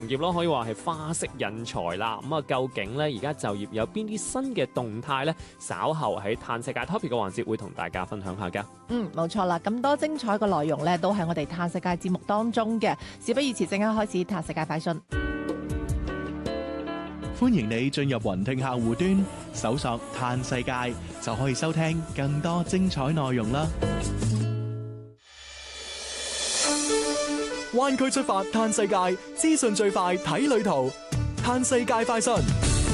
業咯，可以話係花式人才啦。咁啊，究竟咧而家就業有邊啲新嘅動態呢？稍後喺嘆世界 topic 嘅環節會同大家分享下㗎。 冇錯啦，咁多精彩嘅內容呢，都喺我哋嘆世界節目當中嘅。事不宜遲，陣間開始嘆世界快訊。 歡迎你進入雲聽客戶端，搜索嘆世界就可以收聽更多精彩內容啦。 灣區出發嘆世界，資訊最快睇旅途，嘆世界快訊。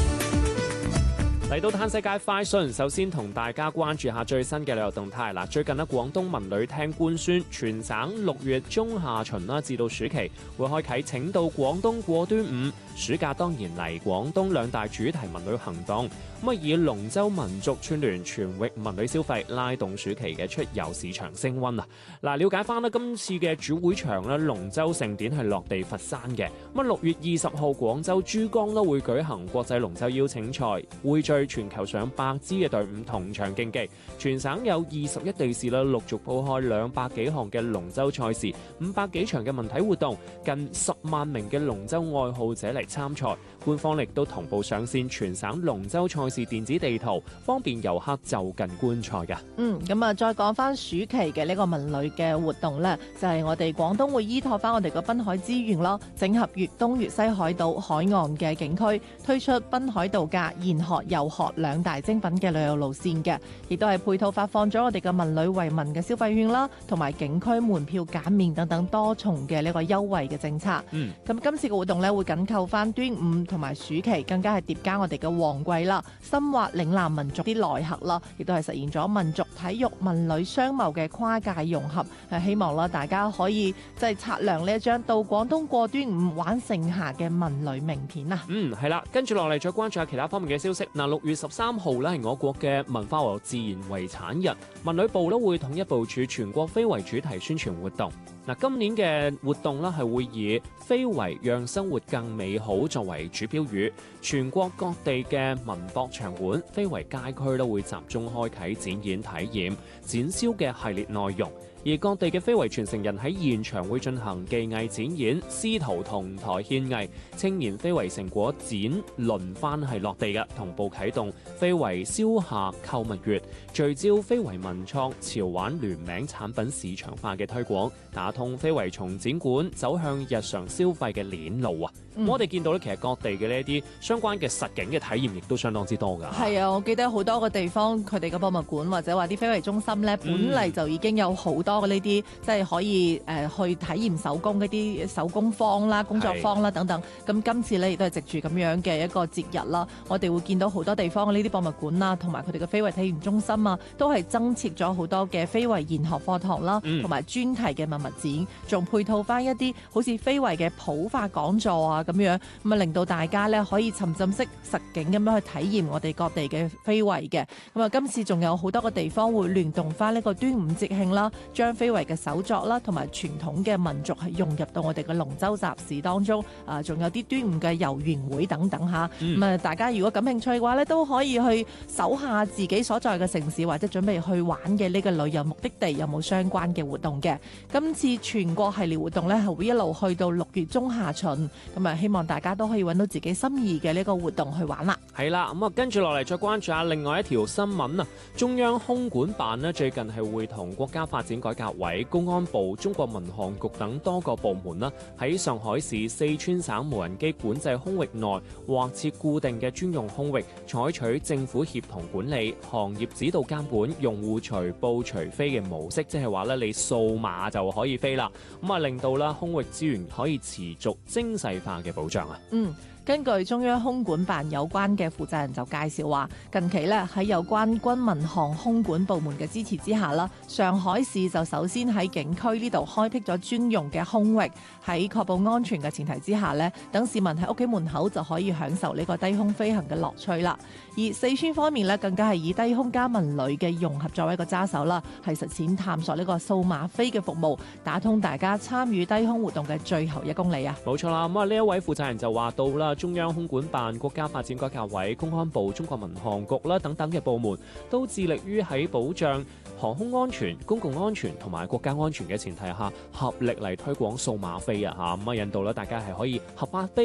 嚟到嘆世界快訊，首先同大家關注下最新嘅旅遊動態啦。最近呢，廣東文旅廳官宣，全省6月中下旬啦至到暑期會開啟請到廣東過端午，暑假當然嚟廣東兩大主題文旅行動。咁啊，以龍舟民族串聯全域文旅消費，拉動暑期嘅出遊市場升溫啊！嗱，了解翻啦，今次嘅主會場咧，龍舟盛典係落地佛山嘅。咁啊，6月20號廣州珠江都會舉行國際龍舟邀請賽，匯聚全球上百支嘅隊伍同場競技。全省有21地市啦，陸續鋪開200幾項嘅龍舟賽事，500幾場嘅文體活動，近10萬名嘅龍舟愛好者嚟參賽。官方亦都同步上線全省龍舟賽事電子地圖，方便遊客就近觀賽嘅。 咁啊，再講翻暑期嘅呢個文旅嘅活動呢，就係我哋廣東會依託翻我哋個濱海資源咯，整合粵東粵西海島海岸嘅景區，推出濱海度假、研學遊學兩大精品嘅旅遊路線嘅，亦都係配套發放咗我哋嘅文旅為民嘅消費券啦，同埋景區門票減免等等多重嘅呢個優惠嘅政策。咁今次嘅活動呢，會緊扣翻端午同埋暑期，更加係疊加我哋嘅旺季啦，深挖嶺南民族啲內核啦，亦都係實現咗民族體育文旅商貿嘅跨界融合。希望啦，大家可以即係擦亮呢一張到廣東過端午玩盛夏嘅文旅名片啊！ 係啦，跟住落嚟再關注下其他方面嘅消息。嗱，6月13號咧係我國嘅文化和自然遺產日，文旅部咧會統一部署全國非遺主題宣傳活動。嗱，今年嘅活動咧係會以非遺讓生活更美好作為主標語，全國各地嘅文博場館、非遺街區都會集中開啓展演體驗、展銷嘅系列內容。而各地嘅非遺傳承人喺現場會進行技藝展演、師徒同台獻藝、青年非遺成果展輪番係落地嘅，同步啟動非遺消夏購物月，聚焦非遺文創潮玩聯名產品市場化嘅推廣，打通非遺從展館走向日常消費嘅鏈路啊！我哋見到咧，其實各地嘅呢一啲相關嘅實景嘅體驗，亦都相當之多㗎。 係啊，我記得好多個地方，佢哋嘅博物館或者話啲非遺中心咧，本嚟就已經有好多嘅呢啲，即係可以去體驗手工嗰啲手工坊啦、工作坊啦等等。咁今次咧亦都係藉住咁樣嘅一個節日啦，我哋會見到好多地方嘅呢啲博物館啦，同埋佢哋嘅非遺體驗中心啊，都係增設咗好多嘅非遺研學課堂啦，同埋專題嘅文物展，仲配套翻一啲好似非遺嘅普法講座啊。咁樣咁啊，令到大家咧可以沉浸式實景咁樣去體驗我哋各地嘅非遺嘅。咁啊，今次仲有好多個地方會聯動翻呢個端午節慶啦，將非遺嘅手作啦同埋傳統嘅民族係融入到我哋嘅龍舟集市當中。仲有啲端午嘅遊園會等等嚇。咁啊，大家如果感興趣嘅話咧，都可以去搜下自己所在嘅城市或者準備去玩嘅呢個旅遊目的地有冇相關嘅活動嘅。今次全國系列活動咧係會一路去到6月中下旬。咁啊，希望大家都可以揾到自己心意嘅呢個活動去玩啦。 係啦，咁啊跟住落嚟再關注下另外一條新聞啊。中央空管辦呢最近係會同國家發展改革委、公安部、中國民航局等多個部門啦，喺上海市四川省無人機管制空域內劃設固定嘅專用空域，採取政府協同管理、行業指導監管、用戶隨報隨飛嘅模式，即係話咧你掃碼就可以飛啦。咁啊令到啦空域資源可以持續精細化嘅保障啊。 根據中央空管辦有關嘅負責人就介紹話，近期咧喺有關軍民航空管部門嘅支持之下啦，上海市就首先喺景區呢度開闢咗專用嘅空域，喺確保安全嘅前提之下咧，等市民喺屋企門口就可以享受呢個低空飛行嘅樂趣啦。而四川方面咧，更加係以低空加文旅嘅融合作為一個揸手啦，係實踐探索呢個數碼飛嘅服務，打通大家參與低空活動嘅最後1公里啊！ 冇錯啦，咁啊呢一位負責人就話到啦，中央空管辦、國家發展改革委、公安部、中國民航局啦等等嘅部門，都致力於喺保障航空安全、公共安全全同埋國家安全嘅前提下，合力嚟推廣數碼飛啊嚇。咁啊，印度咧大家係可以合法飛。